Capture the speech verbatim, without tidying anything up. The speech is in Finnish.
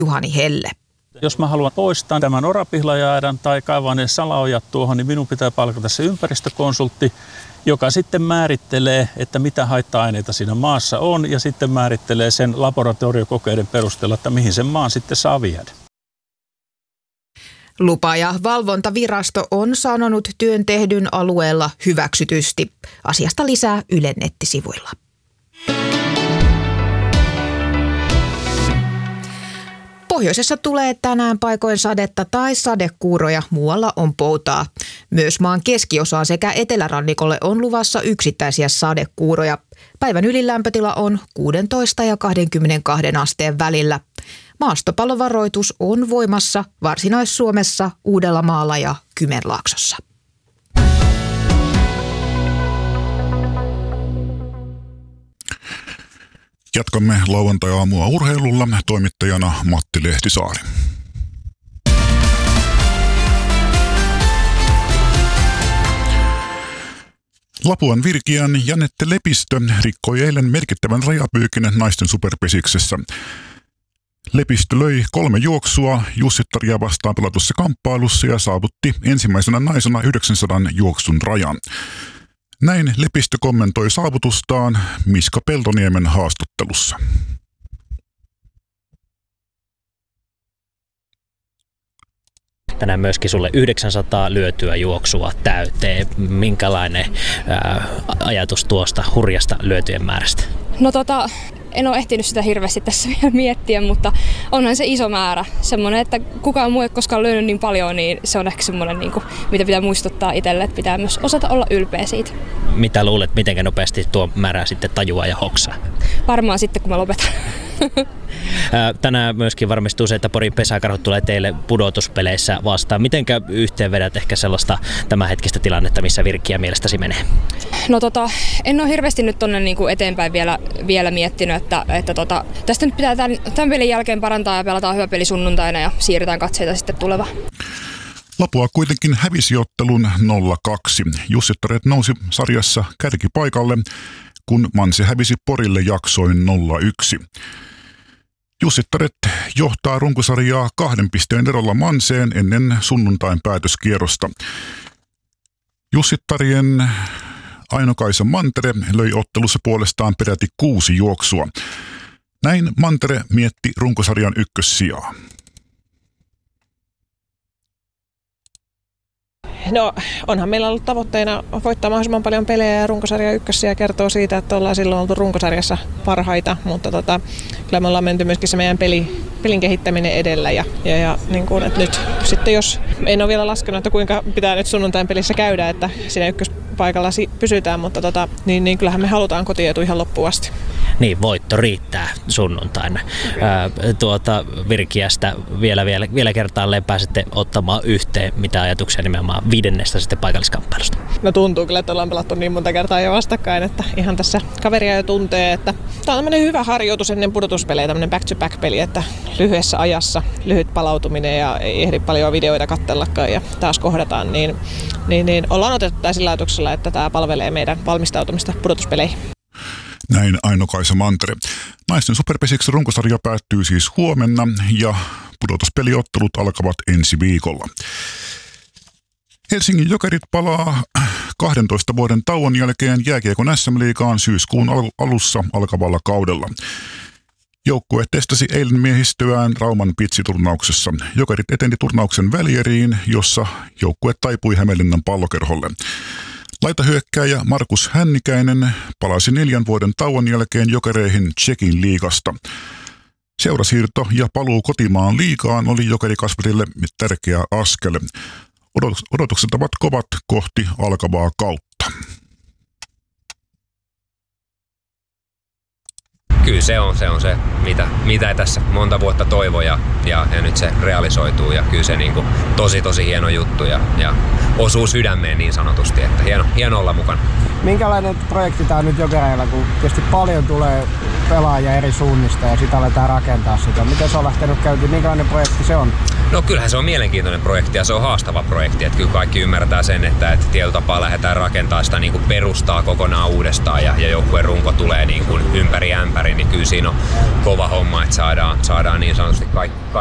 Juhani Helle. Jos mä haluan poistaa tämän orapihlajäädän tai kaivaa ne salaojat tuohon, niin minun pitää palkata se ympäristökonsultti, joka sitten määrittelee, että mitä haitta-aineita siinä maassa on ja sitten määrittelee sen laboratoriokokeiden perusteella, että mihin sen maan sitten saa viedä. Lupa- ja valvontavirasto on sanonut työn tehdyn alueella hyväksytysti. Asiasta lisää Ylen nettisivuilla. Pohjoisessa tulee tänään paikoin sadetta tai sadekuuroja, muualla on poutaa. Myös maan keskiosaan sekä etelärannikolle on luvassa yksittäisiä sadekuuroja. Päivän ylilämpötila on kuusitoista ja kaksikymmentäkaksi asteen välillä. Maastopallovaroitus on voimassa Varsinais-Suomessa, Uudellamaalla ja Kymenlaaksossa. Jatkamme lauantai-aamua urheilulla, toimittajana Matti Lehtisaari. Lapuan Virkiän Janette Lepistö rikkoi eilen merkittävän rajapyykin naisten superpesiksessä. Lepistö löi kolme juoksua Jussittaria vastaan pelatussa kamppailussa ja saavutti ensimmäisenä naisena yhdeksänsadan juoksun rajan. Näin Lepistö kommentoi saavutustaan Miska Peltoniemen haastattelussa. Tänään myöskin sulle yhdeksänsataa lyötyä juoksua täyteen. Minkälainen ää, ajatus tuosta hurjasta lyötyjen määrästä? No tota, en ole ehtinyt sitä hirveästi tässä vielä miettiä, mutta onhan se iso määrä. Semmoinen, että kukaan muu ei koskaan lyönyt niin paljon, niin se on ehkä semmoinen, niin kuin, mitä pitää muistuttaa itselle, että pitää myös osata olla ylpeä siitä. Mitä luulet, miten nopeasti tuo määrä sitten tajuaa ja hoksaa? Varmaan sitten, kun mä lopetan. Tänään myöskin varmistuu se, että Porin pesäkarhut tulee teille pudotuspeleissä vastaan. Mitenkä yhteen vedät ehkä sellaista tämänhetkistä tilannetta, missä Virkiä mielestäsi menee? No tota, en ole hirveästi nyt tonne niinku eteenpäin vielä, vielä miettinyt, että, että tota, tästä nyt pitää tämän, tämän pelin jälkeen parantaa ja pelataan hyvä peli sunnuntaina ja siirretään katseita sitten tulevaan. Lapua kuitenkin hävisi ottelun nolla kaksi. Jussittaret nousi sarjassa kärkipaikalle, kun Manse hävisi Porille jaksoin nolla yksi. Jussittaret johtaa runkosarjaa kahden pisteen erolla Manseen ennen sunnuntain päätöskierrosta. Jussittarien Aino-Kaisa Mantere löi ottelussa puolestaan peräti kuusi juoksua. Näin Mantere mietti runkosarjan ykkössijaa. No onhan meillä ollut tavoitteena voittaa mahdollisimman paljon pelejä ja runkosarja ykkössiä kertoo siitä, että ollaan silloin oltu runkosarjassa parhaita, mutta tota, kyllä me ollaan menty myöskin se meidän peli, pelin kehittäminen edellä ja, ja, ja niin kuin, että nyt sitten jos, en ole vielä laskenut, että kuinka pitää nyt sunnuntain pelissä käydä, että siinä ykköspaikalla pysytään, mutta tota, niin, niin kyllähän me halutaan kotietu ihan loppuun asti. Niin, voitto riittää sunnuntaina. Ää, tuota Virkiästä vielä, vielä, vielä kertaalleen pääsette ottamaan yhteen, mitä ajatuksia nimenomaan viidennestä sitten paikalliskamppailusta. No tuntuu kyllä, että ollaan pelattu niin monta kertaa jo vastakkain, että ihan tässä kaveria jo tuntee, että tämä on tämmöinen hyvä harjoitus ennen pudotuspelejä, tämmöinen back-to-back-peli, että lyhyessä ajassa lyhyt palautuminen ja ei ehdi paljon videoita katsellakaan ja taas kohdataan, niin, niin, niin ollaan otettu tämä sillä ajatuksella, että tämä palvelee meidän valmistautumista pudotuspeleihin. Näin Aino-Kaisa Mantere. Naisten superpesiksi runkosarja päättyy siis huomenna ja pudotuspeliottelut alkavat ensi viikolla. Helsingin Jokerit palaa kahdentoista vuoden tauon jälkeen jääkiekon S M-liigaan syyskuun alussa alkavalla kaudella. Joukkue testasi eilen miehistöään Rauman pitsiturnauksessa. Jokerit eteni turnauksen välieriin, jossa joukkue taipui Hämeenlinnan Pallokerholle. Laitahyökkääjä Markus Hännikäinen palasi neljän vuoden tauon jälkeen Jokereihin Tšekin liigasta. Seurasiirto ja paluu kotimaan liigaan oli Jokeri Kasperille tärkeä askel. Odotukset ovat kovat kohti alkavaa kautta. Kyllä se on se, on se mitä, mitä tässä monta vuotta toivoi ja, ja, ja nyt se realisoituu ja kyllä se niin kuin tosi tosi hieno juttu ja, ja osuu sydämeen niin sanotusti, että hieno, hieno olla mukana. Minkälainen projekti tämä on nyt Jokereilla, kun tietysti paljon tulee pelaajia eri suunnista ja sitä aletaan rakentaa sitä. Miten se on lähtenyt käyntiin, minkälainen projekti se on? No kyllähän se on mielenkiintoinen projekti ja se on haastava projekti. Että kyllä kaikki ymmärtää sen, että, että tietyllä tapaa lähdetään rakentamaan sitä niin kuin perustaa kokonaan uudestaan ja, ja joukkueen runko tulee niin kuin ympäri ämpäri, niin kyllä siinä on kova homma, että saadaan, saadaan niin sanotusti kaikki